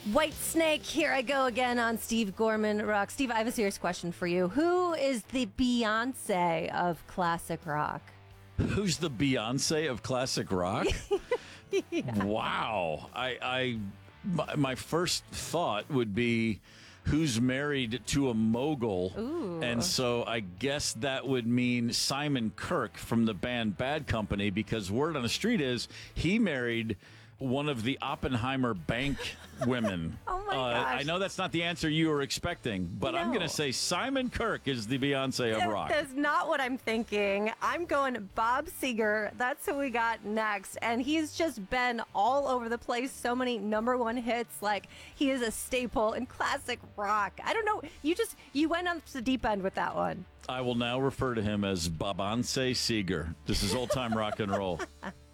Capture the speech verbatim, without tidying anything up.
White Snake, here I go again on Steve Gorman Rock. Steve, I have a serious question for you. Who is the Beyonce of classic rock? Who's the Beyonce of classic rock? Yeah. Wow. I, I my, my first thought would be who's married to a mogul. Ooh. And so I guess that would mean Simon Kirk from the band Bad Company, because word on the street is he married one of the Oppenheimer bank women. Oh, my uh, gosh. I know that's not the answer you were expecting, but I'm No. going to say Simon Kirk is the Beyonce of rock. That's not what I'm thinking. I'm going Bob Seger. That's who we got next. And he's just been all over the place. So many number one hits. Like, he is a staple in classic rock. I don't know. You just, you went on the deep end with that one. I will now refer to him as Babance Seeger. This is old time rock and roll.